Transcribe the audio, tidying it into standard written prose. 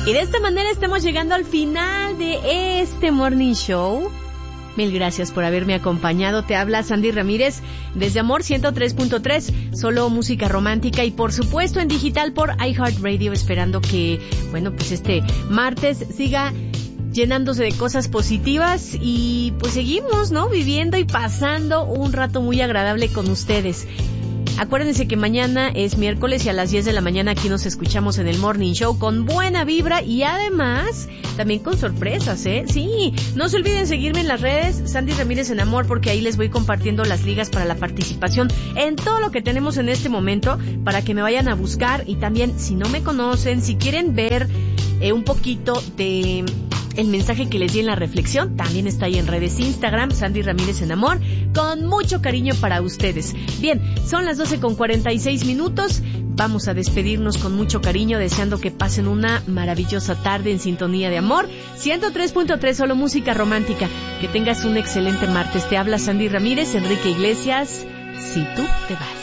Y de esta manera estamos llegando al final de este Morning Show. Mil gracias por haberme acompañado. Te habla Sandy Ramírez desde Amor 103.3, solo música romántica y por supuesto en digital por iHeartRadio, esperando que, bueno, pues este martes siga llenándose de cosas positivas y pues seguimos, ¿no? Viviendo y pasando un rato muy agradable con ustedes. Acuérdense que mañana es miércoles y a las 10 de la mañana aquí nos escuchamos en el Morning Show con buena vibra y además también con sorpresas, ¿eh? Sí, no se olviden seguirme en las redes, Sandy Ramírez en Amor, porque ahí les voy compartiendo las ligas para la participación en todo lo que tenemos en este momento para que me vayan a buscar y también si no me conocen, si quieren ver un poquito de el mensaje que les di en la reflexión, también está ahí en redes Instagram, Sandy Ramírez en Amor, con mucho cariño para ustedes. Bien, son las 12:46. Vamos a despedirnos con mucho cariño, deseando que pasen una maravillosa tarde en sintonía de Amor 103.3, solo música romántica. Que tengas un excelente martes. Te habla Sandy Ramírez, Enrique Iglesias. Si tú te vas.